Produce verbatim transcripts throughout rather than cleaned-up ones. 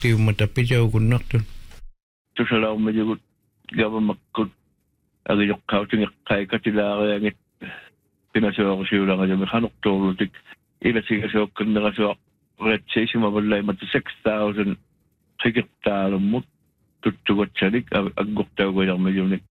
tiu matapijau kunnartun. Tusalaumajugut gavamakkut agijoqqautingi qaikatilaariangit pinasuorusiulangajami qanuqtuurlutik ilasigasookkannерasuaq retsiisimavallaimat six thousand qiqirtaalummut tuttugatsalik aggortauguilarmajumnik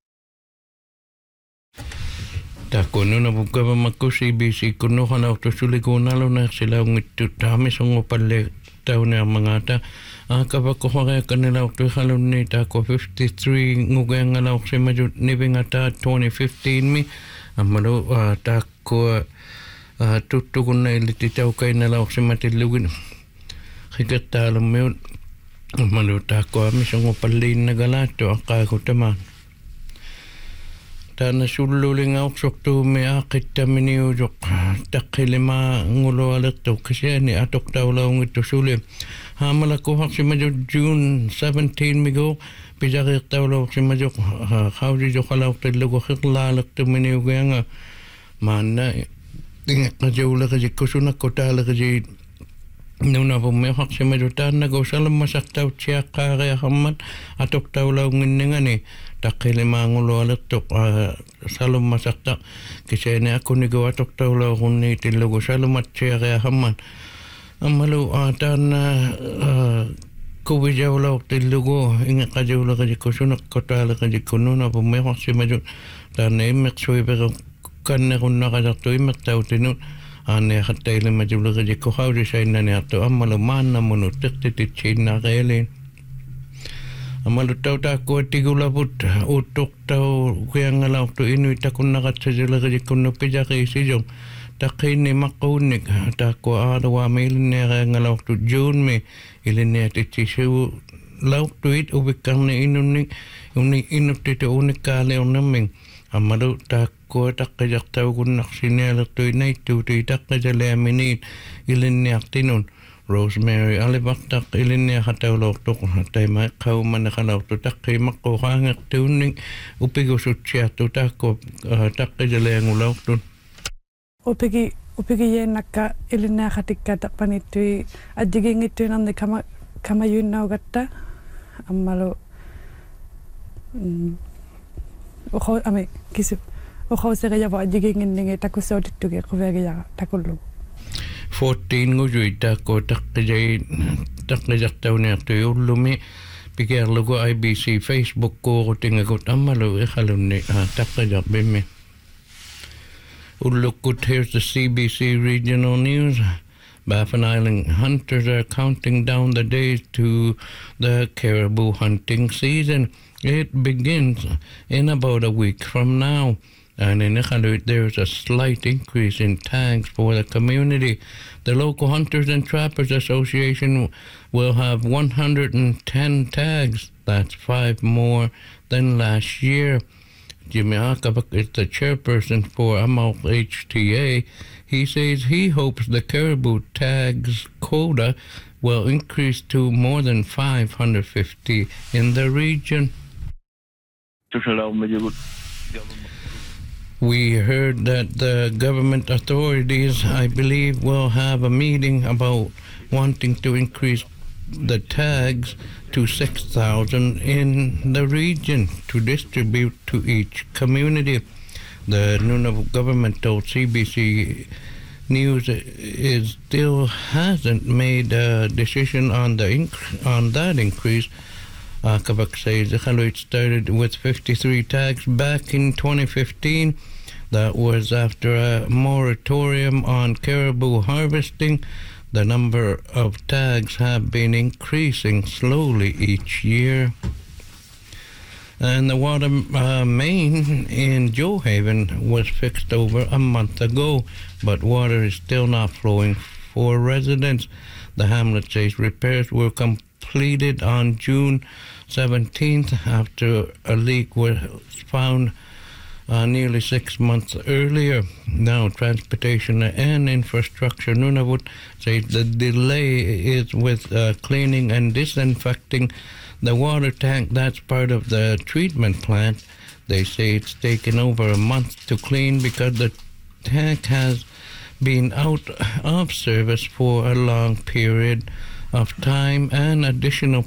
Takununa gavamakkut C B C kunnuqanautussulikuunalunaqsilaungittu taamisongupalle taunearmangata akavakkohoreakkanilautuiqalunni taakko fifty-three ngugeangalauqsimajut nivingata twenty fifteen mi ammalu taakko tuttukunna illititaukainalauqsimatillugin qiqirtaalummiut ammalu taakko amisongupalliinnagalaattu aqqaakutamaan Tana sullulingauksortuumi aqittaminiujoq taqqilima ngulualertu kisiani atoqtaulaungittu suli haamalakuhaqsimajut June seventeenth migo pisaqiirtaulauqsimajoq qausijoqalauqtillugu qirlaalertuminiugianga maanna ingeqqajaulaqasikkusunakkotaaleqasi nunavummiuqaqsimajut taannagu salummasartautsiaqqaariaqarmat atoqtaulaunginningani taqqilimaangulualertuq salummasarta kisaani akkunigu atoqtaulauqunni tillugu salumatsiariaqarmat ammalu taanna kuvijaulauqtillugu ingeqqajaulaqasikkusunakkotaaleqasikkununavummiuqaqsimajut taanna immeqsuiperu kannerunnaqasartu immeqtautinut aaneaqattailimajulaqasikkuqausisainaniartu ammalu maannamunu tiqtititsiinnaaqeeliin Amalu tau taakku tigulavut uttuqtau kuyangalauqtu inuitakunnaqatsasileqasikkunnu pisaqiisijong taqqinni maqquunnik taakku aaluwaami ilinneereangalauqtu juunmi ilinneatitsisiu lauqtuit uvikkarni inunni unni innuttitu unikkaaliornamming amalu taakku taqqisartaukunnaqsinialertui naittuuti taqqisaleaminiit ilinneartinun Rosemary alivaqtaq ilinniaqataulortuq taima qaumanaqalauqtu taqqimaqqoqaangertuunning upigusutsiartu taakku taqqisaleangulauqtun upigi upigiyeennakka ilinniaqatikka tappanittui ajjigingittuinarni kama kamayuinnaugatta ammalu uqo ami kisu uqoseqijavo ajjiginginningi takussootittugi quvegiyaqa takullu fourteen ngujui taakko taqqijai taqqisartauneartui ullumi pikiarlugu I B C Facebook kuurutingagut ammalu iqalunni taqqisarbimmi ullukkut here's the C B C regional news Baffin Island hunters are counting down the days to the caribou hunting season. It begins in about a week from now. And in Iqaluit, there's a slight increase in tags for the community. The local Hunters and Trappers Association will have one hundred ten tags. That's five more than last year. Jimmy Akabak is the chairperson for Amok H T A. He says he hopes the caribou tags quota will increase to more than five hundred fifty in the region. We heard that the government authorities, I believe, will have a meeting about wanting to increase the tags to six thousand in the region to distribute to each community. The Nunavut government told C B C News is still hasn't made a decision on the inc- on that increase. Akabak says Iqaluit started with fifty-three tags back in twenty fifteen. That was after a moratorium on caribou harvesting. The number of tags have been increasing slowly each year. And the water uh, main in Joehaven was fixed over a month ago, but water is still not flowing for residents. The hamlet says repairs were completed on June seventeenth after a leak was found Uh, nearly six months earlier. Now, Transportation and Infrastructure Nunavut says the delay is with uh, cleaning and disinfecting the water tank. That's part of the treatment plant. They say it's taken over a month to clean because the tank has been out of service for a long period of time, and additional